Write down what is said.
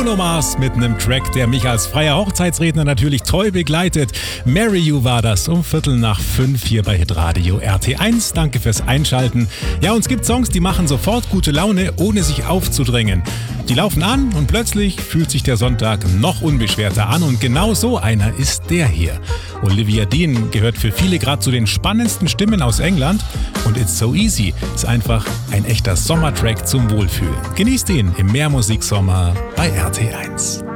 Bruno Mars mit einem Track, der mich als freier Hochzeitsredner natürlich treu begleitet. Marry You war das um 5:15 hier bei Hitradio RT1. Danke fürs Einschalten. Ja, und es gibt Songs, die machen sofort gute Laune, ohne sich aufzudrängen. Die laufen an und plötzlich fühlt sich der Sonntag noch unbeschwerter an. Und genau so einer ist der hier. Olivia Dean gehört für viele gerade zu den spannendsten Stimmen aus England. Und It's So Easy ist einfach ein echter Sommertrack zum Wohlfühlen. Genießt ihn im Mehrmusiksommer bei RT1.